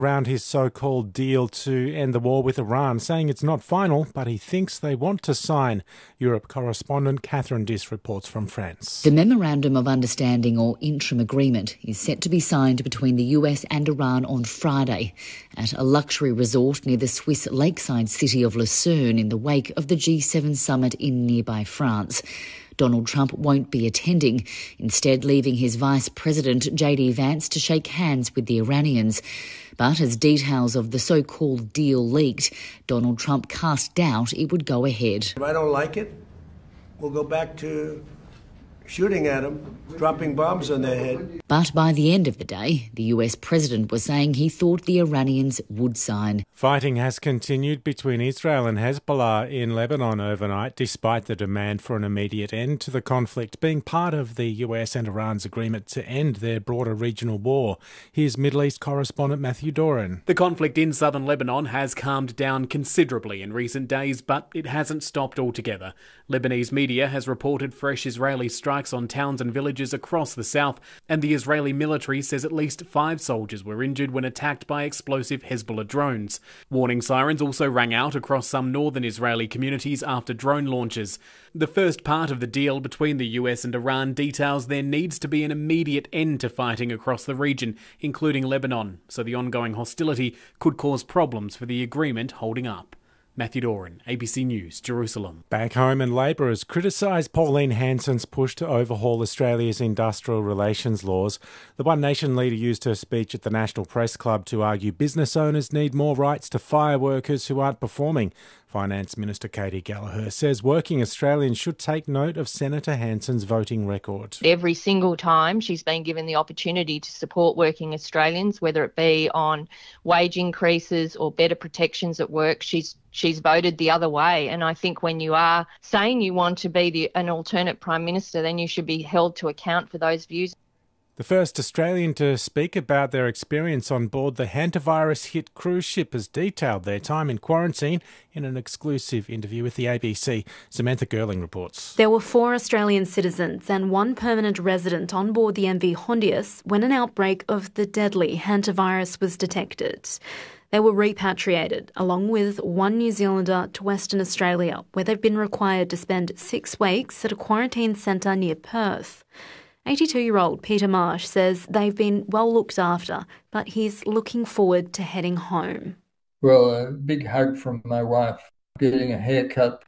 around his so-called deal to end the war with Iran, saying it's not final, but he thinks they want to sign. Europe correspondent Catherine Diss reports from France. The Memorandum of Understanding, or interim agreement, is set to be signed between the US and Iran on Friday at a luxury resort near the Swiss lakeside city of Lucerne in the wake of the G7 summit in nearby France. Donald Trump won't be attending, instead leaving his Vice President JD Vance to shake hands with the Iranians. But as details of the so-called deal leaked, Donald Trump cast doubt it would go ahead. If I don't like it, we'll go back to shooting at them, dropping bombs on their head. But by the end of the day, the US president was saying he thought the Iranians would sign. Fighting has continued between Israel and Hezbollah in Lebanon overnight, despite the demand for an immediate end to the conflict being part of the US and Iran's agreement to end their broader regional war. Here's Middle East correspondent Matthew Doran. The conflict in southern Lebanon has calmed down considerably in recent days, but it hasn't stopped altogether. Lebanese media has reported fresh Israeli strikes on towns and villages across the south, and the Israeli military says at least 5 soldiers were injured when attacked by explosive Hezbollah drones. Warning sirens also rang out across some northern Israeli communities after drone launches. The first part of the deal between the US and Iran details there needs to be an immediate end to fighting across the region, including Lebanon, so the ongoing hostility could cause problems for the agreement holding up. Matthew Doran, ABC News, Jerusalem. Back home, and Labor has criticised Pauline Hanson's push to overhaul Australia's industrial relations laws. The One Nation leader used her speech at the National Press Club to argue business owners need more rights to fire workers who aren't performing. Finance Minister Katie Gallagher says working Australians should take note of Senator Hanson's voting record. Every single time she's been given the opportunity to support working Australians, whether it be on wage increases or better protections at work, she's voted the other way. And I think when you are saying you want to be an alternate Prime Minister, then you should be held to account for those views. The first Australian to speak about their experience on board the hantavirus-hit cruise ship has detailed their time in quarantine in an exclusive interview with the ABC. Samantha Gerling reports. There were 4 Australian citizens and 1 permanent resident on board the MV Hondius when an outbreak of the deadly hantavirus was detected. They were repatriated, along with 1 New Zealander, to Western Australia, where they've been required to spend 6 weeks at a quarantine centre near Perth. 82-year-old Peter Marsh says they've been well looked after, but he's looking forward to heading home. Well, a big hug from my wife. Getting a haircut,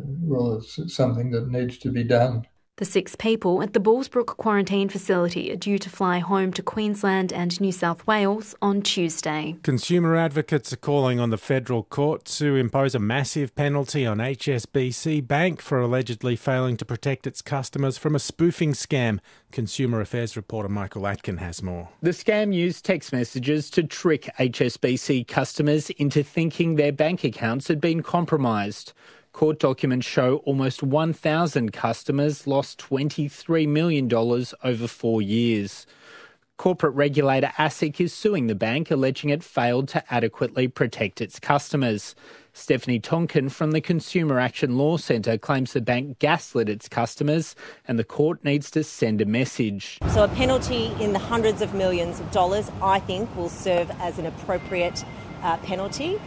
it's something that needs to be done. The 6 people at the Bullsbrook quarantine facility are due to fly home to Queensland and New South Wales on Tuesday. Consumer advocates are calling on the federal court to impose a massive penalty on HSBC Bank for allegedly failing to protect its customers from a spoofing scam. Consumer Affairs reporter Michael Atkin has more. The scam used text messages to trick HSBC customers into thinking their bank accounts had been compromised. Court documents show almost 1,000 customers lost $23 million over 4 years. Corporate regulator ASIC is suing the bank, alleging it failed to adequately protect its customers. Stephanie Tonkin from the Consumer Action Law Centre claims the bank gaslit its customers and the court needs to send a message. So a penalty in the hundreds of millions of dollars, I think, will serve as an appropriate penalty.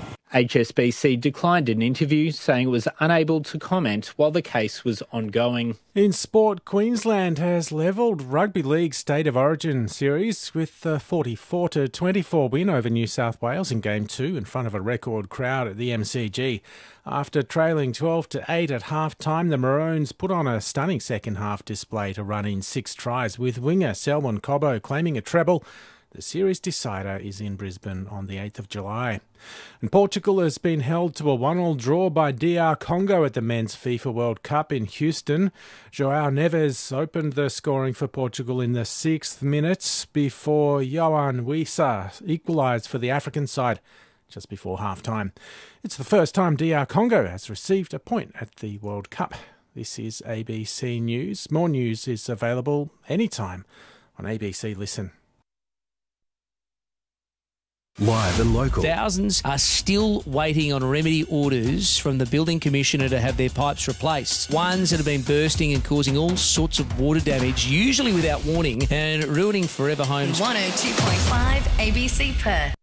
HSBC declined an interview, saying it was unable to comment while the case was ongoing. In sport, Queensland has levelled Rugby League State of Origin series with a 44-24 win over New South Wales in Game 2 in front of a record crowd at the MCG. After trailing 12-8 at half-time, the Maroons put on a stunning second-half display to run in 6 tries, with winger Selwyn Cobbo claiming a treble. The series decider is in Brisbane on the 8th of July. And Portugal has been held to a 1-1 draw by DR Congo at the Men's FIFA World Cup in Houston. João Neves opened the scoring for Portugal in the 6th minute before Yohan Wissa equalised for the African side just before half-time. It's the first time DR Congo has received a point at the World Cup. This is ABC News. More news is available anytime on ABC Listen. Live and local. Thousands are still waiting on remedy orders from the building commissioner to have their pipes replaced. Ones that have been bursting and causing all sorts of water damage, usually without warning, and ruining forever homes. 102.5 ABC Perth.